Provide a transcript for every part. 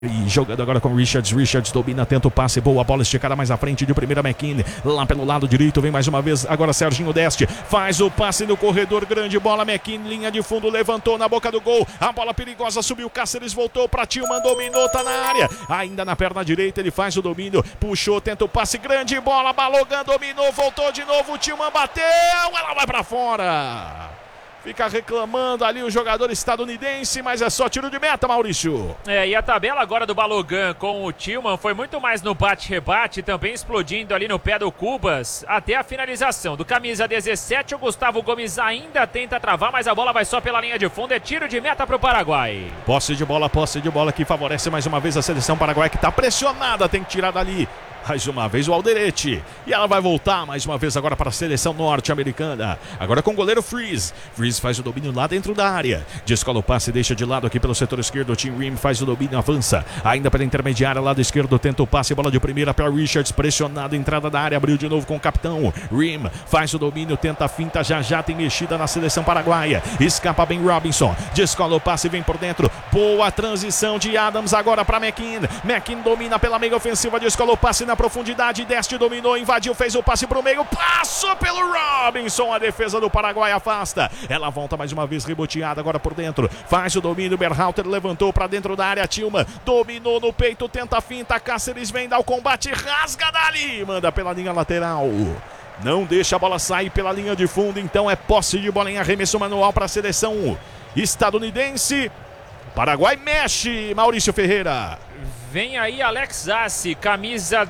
E jogando agora com o Richards domina, tenta o passe, boa bola esticada mais à frente de primeira. McKinney, lá pelo lado direito, vem mais uma vez, agora Serginho Deste, faz o passe no corredor, grande bola, McKinney, linha de fundo, levantou na boca do gol, a bola perigosa, subiu, Cáceres voltou pra Tillman, dominou, tá na área, ainda na perna direita, ele faz o domínio, puxou, tenta o passe, grande bola, Balogun dominou, voltou de novo, o Tillman bateu, ela vai pra fora. Fica reclamando ali o jogador estadunidense, mas é só tiro de meta, Maurício. E a tabela agora do Balogun com o Tillman foi muito mais no bate-rebate, também explodindo ali no pé do Cubas, até a finalização. Do camisa 17, o Gustavo Gomes ainda tenta travar, mas a bola vai só pela linha de fundo, é tiro de meta para o Paraguai. Posse de bola que favorece mais uma vez a seleção paraguaia, que está pressionada, tem que tirar dali. Mais uma vez o Alderete. E ela vai voltar mais uma vez agora para a seleção norte-americana. Agora com o goleiro Freeze. Freeze faz o domínio lá dentro da área. Descola o passe, deixa de lado aqui pelo setor esquerdo. Tim Ream faz o domínio, avança. Ainda pela intermediária, lado esquerdo, tenta o passe. Bola de primeira para Richards, pressionado, entrada da área. Abriu de novo com o capitão. Ream faz o domínio, tenta a finta. Já tem mexida na seleção paraguaia. Escapa bem Robinson. Descola o passe, vem por dentro. Boa transição de Adams agora para McKinney. McKinney domina pela meia ofensiva. Descola o passe na profundidade, Deste dominou, invadiu, fez o passe pro meio, passou pelo Robinson, a defesa do Paraguai afasta, ela volta mais uma vez reboteada agora por dentro, faz o domínio, Berhalter levantou pra dentro da área, Tillman dominou no peito, tenta a finta, Cáceres vem dar o combate, rasga dali, manda pela linha lateral. Não deixa a bola sair pela linha de fundo, então é posse de bola em arremesso manual para a seleção estadunidense. Paraguai mexe, Maurício Ferreira. Vem aí Alex Assi, camisa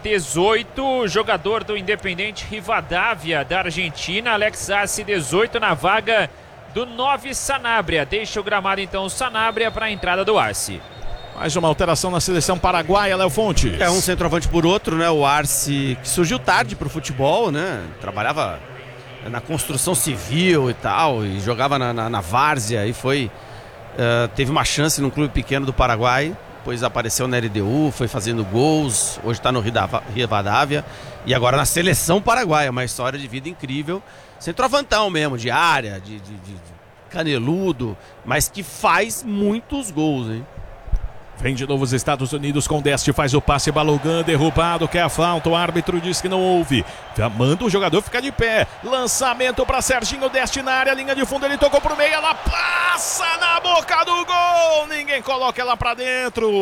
18, jogador do Independente Rivadavia da Argentina. Alex Assi, 18, na vaga do 9 Sanabria. Deixa o gramado então o Sanabria para a entrada do Arce. Mais uma alteração na seleção paraguaia, Léo Fontes. É um centroavante por outro, né? O Arce, que surgiu tarde pro futebol, né? Trabalhava na construção civil e tal, e jogava na várzea e foi... teve uma chance num clube pequeno do Paraguai. Depois apareceu na LDU, foi fazendo gols, hoje está no Rivadavia e agora na seleção paraguaia, uma história de vida incrível, centroavantão mesmo, de área, de caneludo, mas que faz muitos gols, hein? Vem de novo os Estados Unidos com Deste, faz o passe, Balogun derrubado, quer a falta, o árbitro diz que não houve. Manda o jogador ficar de pé. Lançamento para Serginho Deste na área, linha de fundo, ele tocou pro meio, ela passa na boca do gol. Ninguém coloca ela para dentro.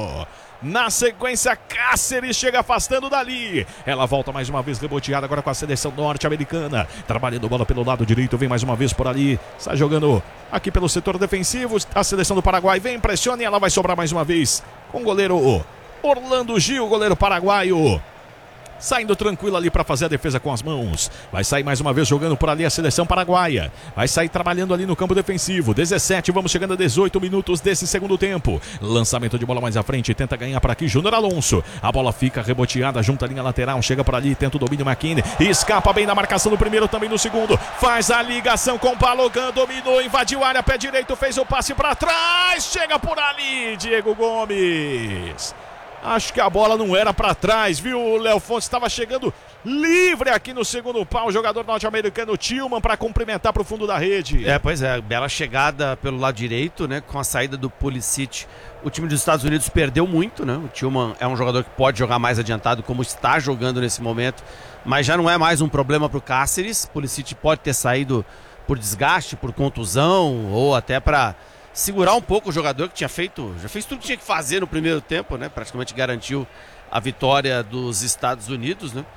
Na sequência, Cáceres chega afastando dali. Ela volta mais uma vez reboteada agora com a seleção norte-americana. Trabalhando bola pelo lado direito, vem mais uma vez por ali. Está jogando aqui pelo setor defensivo. A seleção do Paraguai vem, pressiona e ela vai sobrar mais uma vez com o goleiro Orlando Gil, goleiro paraguaio. Saindo tranquilo ali para fazer a defesa com as mãos. Vai sair mais uma vez jogando por ali a seleção paraguaia. Vai sair trabalhando ali no campo defensivo. 17, vamos chegando a 18 minutos desse segundo tempo. Lançamento de bola mais à frente. Tenta ganhar por aqui Júnior Alonso. A bola fica reboteada junto à linha lateral. Chega por ali, tenta o domínio McKinney. Escapa bem na marcação no primeiro, também no segundo. Faz a ligação com o Balogun. Dominou, invadiu a área, pé direito. Fez o passe para trás. Chega por ali, Diego Gomes. Acho que a bola não era para trás, viu? O Léo Fontes estava chegando livre aqui no segundo pau. O jogador norte-americano Tillman para cumprimentar para o fundo da rede. Pois é, bela chegada pelo lado direito, né? Com a saída do Pulisic, o time dos Estados Unidos perdeu muito, né? O Tillman é um jogador que pode jogar mais adiantado, como está jogando nesse momento, mas já não é mais um problema para o Cáceres. Pulisic pode ter saído por desgaste, por contusão, ou até para segurar um pouco o jogador que já fez tudo que tinha que fazer no primeiro tempo, né? Praticamente garantiu a vitória dos Estados Unidos, né?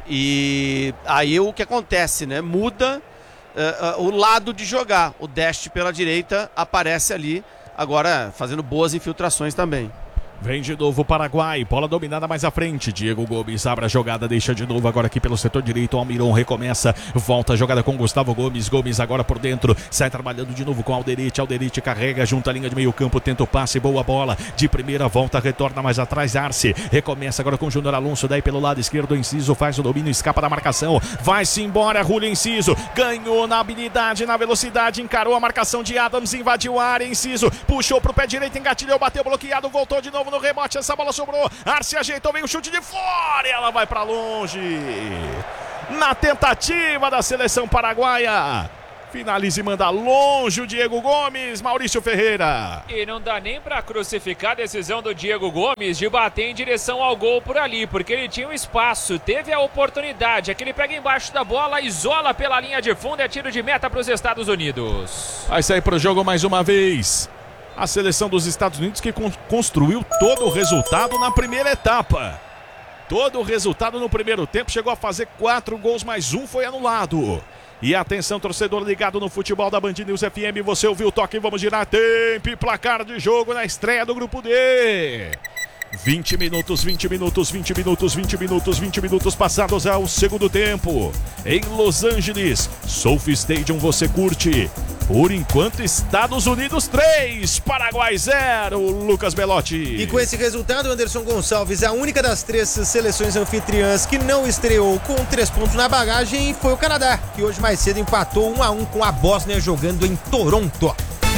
E aí o que acontece, né? Muda o lado de jogar. O Deste pela direita aparece ali, agora fazendo boas infiltrações também. Vem de novo o Paraguai, bola dominada mais à frente. Diego Gomes abre a jogada, deixa de novo agora aqui pelo setor direito. Almiron recomeça, volta a jogada com Gustavo Gomes. Gomes agora por dentro, sai trabalhando de novo com Alderete. Alderete carrega junto à linha de meio campo, tenta o passe, boa bola. De primeira volta, retorna mais atrás, Arce. Recomeça agora com o Júnior Alonso, daí pelo lado esquerdo, Enciso faz o domínio, escapa da marcação. Vai-se embora, Julio Enciso. Ganhou na habilidade, na velocidade, encarou a marcação de Adams, invadiu a área, Enciso. Puxou pro pé direito, engatilhou, bateu bloqueado, voltou de novo no rebote, essa bola sobrou, Arce ajeitou, vem o chute de fora e ela vai para longe. Na tentativa da seleção paraguaia, Finaliza e manda longe o Diego Gomes, Maurício Ferreira. E não dá nem pra crucificar a decisão do Diego Gomes de bater em direção ao gol por ali, porque ele tinha um espaço, teve a oportunidade. Aqui ele pega embaixo da bola, isola pela linha de fundo, é tiro de meta para os Estados Unidos. Vai sair pro jogo mais uma vez a seleção dos Estados Unidos, que construiu todo o resultado na primeira etapa. Todo o resultado no primeiro tempo, chegou a fazer 4 gols, mas um foi anulado. E atenção, torcedor ligado no futebol da Band News FM, você ouviu o toque, vamos girar tempo e placar de jogo na estreia do grupo D. 20 minutos passados ao segundo tempo. Em Los Angeles, Sophie Stadium, você curte. Por enquanto, Estados Unidos 3, Paraguai 0, Lucas Belotti. E com esse resultado, Anderson Gonçalves, a única das 3 seleções anfitriãs que não estreou com 3 pontos na bagagem foi o Canadá, que hoje mais cedo empatou 1-1 com a Bósnia jogando em Toronto.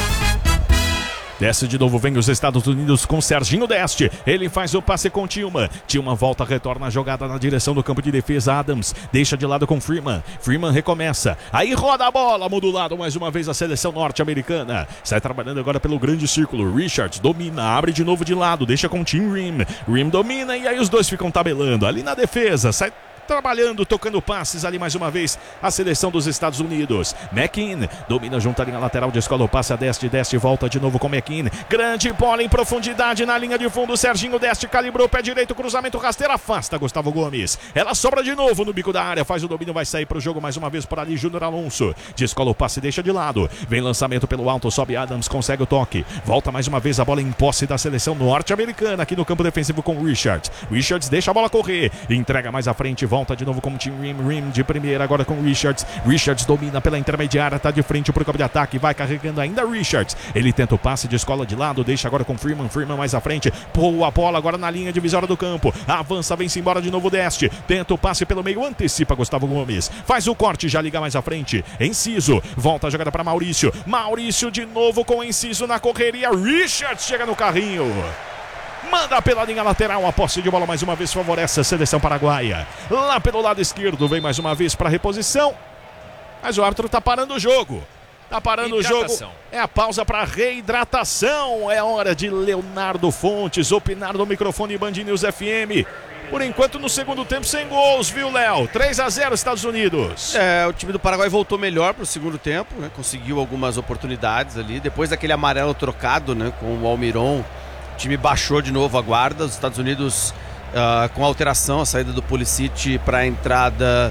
Desce de novo, vem os Estados Unidos com Serginho Deste. Ele faz o passe com Tillman. Tillman volta, retorna a jogada na direção do campo de defesa. Adams deixa de lado com Freeman. Freeman recomeça. Aí roda a bola, muda o lado mais uma vez a seleção norte-americana. Sai trabalhando agora pelo grande círculo. Richards domina, abre de novo de lado, deixa com Tim Rim. Rim domina e aí os dois ficam tabelando. Ali na defesa, sai trabalhando, tocando passes ali mais uma vez a seleção dos Estados Unidos. McKean domina junto à linha lateral, descola o passe a Deste volta de novo com McKean. Grande bola em profundidade na linha de fundo. Serginho Deste calibrou, pé direito, cruzamento rasteiro, afasta Gustavo Gomes. Ela sobra de novo no bico da área, faz o domínio, vai sair para o jogo mais uma vez por ali. Júnior Alonso descola o passe, deixa de lado. Vem lançamento pelo alto, sobe Adams, consegue o toque. Volta mais uma vez a bola em posse da seleção norte-americana aqui no campo defensivo com Richards. Richards deixa a bola correr, entrega mais à frente, volta de novo com o Tim Rim de primeira, agora com Richards. Richards domina pela intermediária, tá de frente pro campo de ataque, vai carregando ainda Richards. Ele tenta o passe, descola de lado, deixa agora com Freeman mais à frente, pôs a bola agora na linha divisória do campo, avança, vem-se embora de novo Deste, tenta o passe pelo meio, antecipa Gustavo Gomes, faz o corte, já liga mais à frente, Enciso, volta a jogada para Maurício de novo com Enciso na correria, Richards chega no carrinho. Manda pela linha lateral, a posse de bola mais uma vez favorece a seleção paraguaia. Lá pelo lado esquerdo, vem mais uma vez para reposição. Mas o árbitro tá parando o jogo. Tá parando o jogo. É a pausa para reidratação. É hora de Leonardo Fontes opinar no microfone Band News FM. Por enquanto no segundo tempo sem gols, viu, Léo? 3-0 Estados Unidos. O time do Paraguai voltou melhor pro segundo tempo, né? Conseguiu algumas oportunidades ali. Depois daquele amarelo trocado, né, com o Almiron, o time baixou de novo a guarda. Os Estados Unidos, com alteração, a saída do Pulisic para a entrada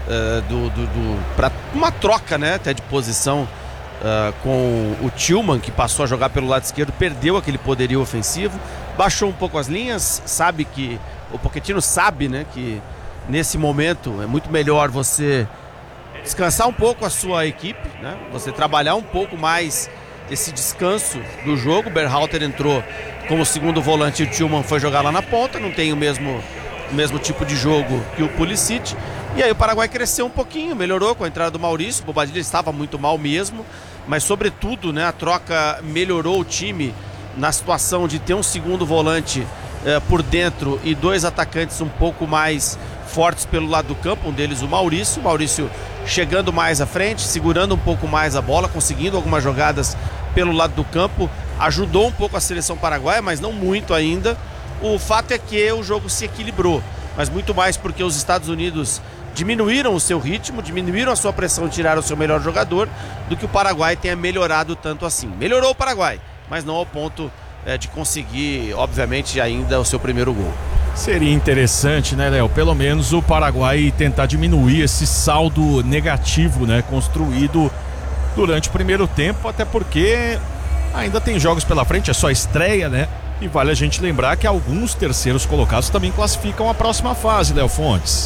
para uma troca, né, até de posição com o Tillman, que passou a jogar pelo lado esquerdo, perdeu aquele poderio ofensivo, baixou um pouco as linhas, sabe que o Pochettino sabe, né, que nesse momento é muito melhor você descansar um pouco a sua equipe, né, você trabalhar um pouco mais esse descanso do jogo. O Berhalter entrou como segundo volante e o Tillman foi jogar lá na ponta, não tem o mesmo tipo de jogo que o Pulisic. E aí o Paraguai cresceu um pouquinho, melhorou com a entrada do Maurício. O Bobadilla estava muito mal mesmo, mas sobretudo, né, a troca melhorou o time na situação de ter um segundo volante por dentro e 2 atacantes um pouco mais fortes pelo lado do campo, um deles o Maurício chegando mais à frente, segurando um pouco mais a bola, conseguindo algumas jogadas pelo lado do campo, ajudou um pouco a seleção paraguaia, mas não muito ainda. O fato é que o jogo se equilibrou, mas muito mais porque os Estados Unidos diminuíram o seu ritmo, diminuíram a sua pressão, tiraram o seu melhor jogador, do que o Paraguai tenha melhorado tanto assim. Melhorou o Paraguai, mas não ao ponto de conseguir, obviamente, ainda o seu primeiro gol. Seria interessante, né, Léo? Pelo menos o Paraguai tentar diminuir esse saldo negativo, né, construído durante o primeiro tempo, até porque ainda tem jogos pela frente, é só estreia, né? E vale a gente lembrar que alguns terceiros colocados também classificam a próxima fase, Léo Fontes.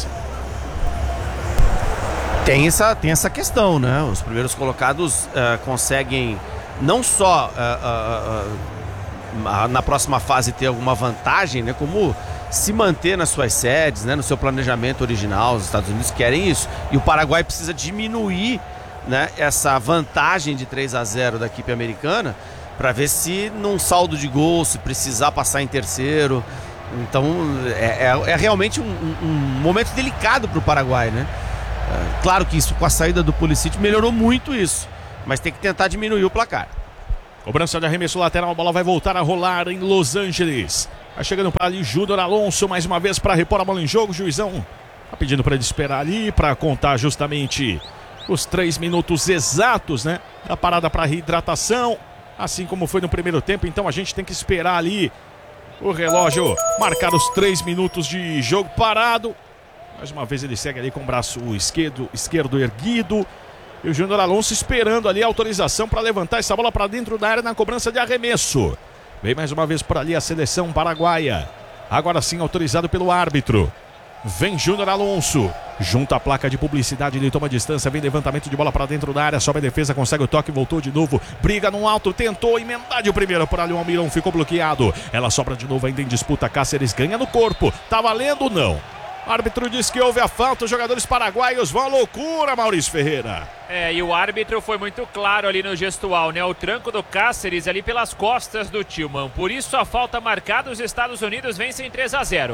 Tem essa questão, né? Os primeiros colocados conseguem não só na próxima fase ter alguma vantagem, né, como se manter nas suas sedes, né, no seu planejamento original. Os Estados Unidos querem isso, e o Paraguai precisa diminuir, né, essa vantagem de 3-0 da equipe americana, para ver se num saldo de gol, se precisar passar em terceiro. Então é realmente um momento delicado para o Paraguai, né? Claro que isso, com a saída do Pulisic, melhorou muito isso, mas tem que tentar diminuir o placar. Cobrança de arremesso lateral, a bola vai voltar a rolar em Los Angeles. Vai chegando para ali Júnior Alonso, mais uma vez para repor a bola em jogo. O juizão tá pedindo para ele esperar ali, para contar justamente os 3 minutos exatos, né? Da parada para reidratação, assim como foi no primeiro tempo. Então a gente tem que esperar ali o relógio marcar os 3 minutos de jogo parado. Mais uma vez ele segue ali com o braço esquerdo erguido. E o Júnior Alonso esperando ali a autorização para levantar essa bola para dentro da área na cobrança de arremesso. Vem mais uma vez por ali a seleção paraguaia. Agora sim autorizado pelo árbitro. Vem Júnior Alonso. Junta a placa de publicidade, ele toma distância. Vem levantamento de bola para dentro da área. Sobe a defesa, consegue o toque, voltou de novo. Briga no alto, tentou emendar de primeira por ali. O Almirão ficou bloqueado. Ela sobra de novo ainda em disputa. Cáceres ganha no corpo. Tá valendo? Não. O árbitro diz que houve a falta, os jogadores paraguaios vão à loucura, Maurício Ferreira. E o árbitro foi muito claro ali no gestual, né? O tranco do Cáceres ali pelas costas do Tillman. Por isso a falta marcada, os Estados Unidos vencem 3-0.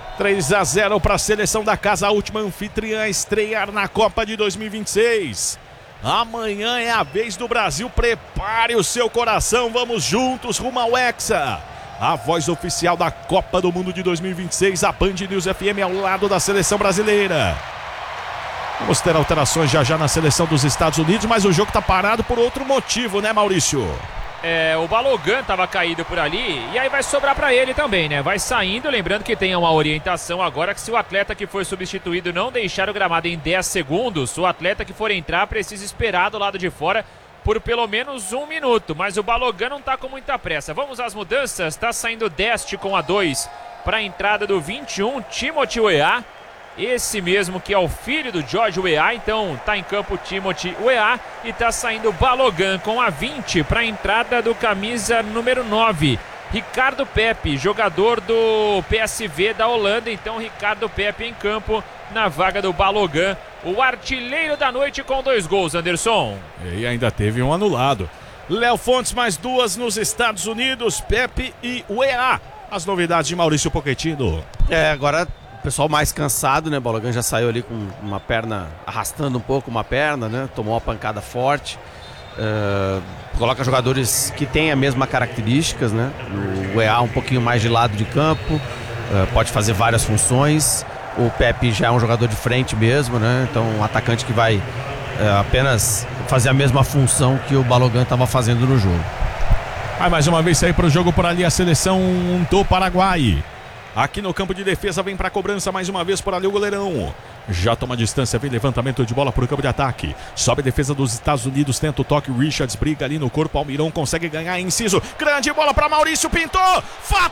3-0 para a seleção da casa, a última anfitriã a estrear na Copa de 2026. Amanhã é a vez do Brasil, prepare o seu coração, vamos juntos rumo ao Hexa. A voz oficial da Copa do Mundo de 2026, a Band News FM ao lado da seleção brasileira. Vamos ter alterações já na seleção dos Estados Unidos, mas o jogo tá parado por outro motivo, né, Maurício? O Balogun tava caído por ali e aí vai sobrar para ele também, né? Vai saindo, lembrando que tem uma orientação agora que se o atleta que foi substituído não deixar o gramado em 10 segundos, o atleta que for entrar precisa esperar do lado de fora por pelo menos 1 minuto, mas o Balogun não tá com muita pressa. Vamos às mudanças, tá saindo Deste com a 2 para a entrada do 21, Timothy Weah, esse mesmo que é o filho do George Weah, então tá em campo Timothy Weah e tá saindo Balogun com a 20 para a entrada do camisa número 9, Ricardo Pepi, jogador do PSV da Holanda, então Ricardo Pepi em campo na vaga do Balogun, o artilheiro da noite com 2 gols, Anderson. E ainda teve um anulado. Léo Fontes, mais 2 nos Estados Unidos, Pepe e Weah. As novidades de Maurício Pochettino. Agora o pessoal mais cansado, né? Balogun já saiu ali com uma perna, arrastando um pouco uma perna, né? Tomou uma pancada forte. Coloca jogadores que têm as mesmas características, né? O Weah um pouquinho mais de lado de campo, pode fazer várias funções. O Pepe já é um jogador de frente mesmo, né? Então um atacante que vai apenas fazer a mesma função que o Balogun estava fazendo no jogo. Vai mais uma vez sair para o jogo por ali a seleção do Paraguai. Aqui no campo de defesa vem para a cobrança mais uma vez por ali o goleirão. Já toma distância, vem levantamento de bola para o campo de ataque. Sobe a defesa dos Estados Unidos, tenta o toque. Richards briga ali no corpo. Almirão consegue ganhar, inciso. Grande bola para Maurício, pintou.